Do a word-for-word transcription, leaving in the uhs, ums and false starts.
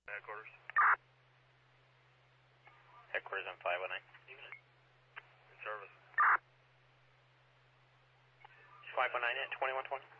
Headquarters. Headquarters on five one nine. Service. five one nine at twenty-one twenty.